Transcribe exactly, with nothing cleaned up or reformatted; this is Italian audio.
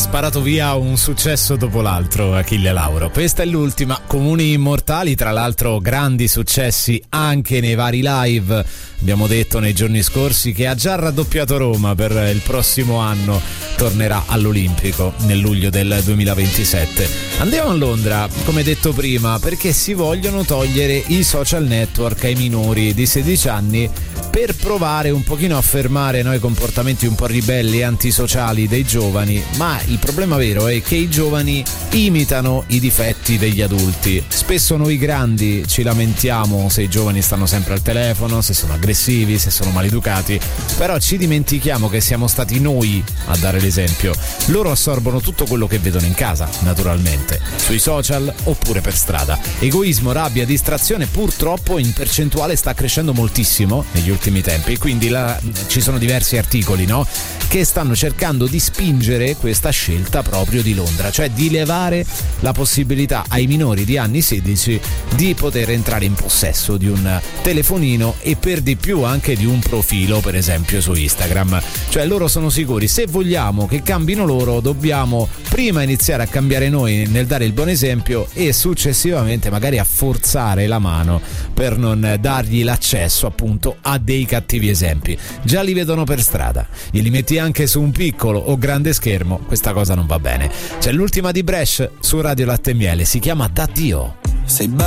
sparato via un successo dopo l'altro Achille Lauro. Questa è l'ultima, Comuni Immortali, tra l'altro grandi successi anche nei vari live. Abbiamo detto nei giorni scorsi che ha già raddoppiato Roma, per il prossimo anno tornerà all'Olimpico nel luglio del duemilaventisette. Andiamo a Londra, come detto prima, perché si vogliono togliere i social network ai minori di sedici anni per provare un pochino a fermare noi comportamenti un po' ribelli e antisociali dei giovani. Ma il problema vero è che i giovani imitano i difetti degli adulti. Spesso noi grandi ci lamentiamo se i giovani stanno sempre al telefono, se sono aggressivi, se sono maleducati, però ci dimentichiamo che siamo stati noi a dare l'esempio. Loro assorbono tutto quello che vedono in casa, naturalmente, sui social oppure per strada. Egoismo, rabbia, distrazione purtroppo in percentuale sta crescendo moltissimo negli ultimi tempi, quindi la, ci sono diversi articoli, no, che stanno cercando di spingere questa scelta proprio di Londra, cioè di levare la possibilità ai minori di anni sedici di poter entrare in possesso di un telefonino e per di più anche di un profilo, per esempio su Instagram. Cioè loro sono sicuri, se vogliamo che cambino loro dobbiamo prima iniziare a cambiare noi nel dare il buon esempio e successivamente magari a forzare la mano per non dargli l'accesso appunto a dei cattivi esempi. Già li vedono per strada, glieli metti anche su un piccolo o grande schermo, questa cosa non va bene. C'è l'ultima di Bresh su Radio Latte e Miele, si chiama Da Dio. Sei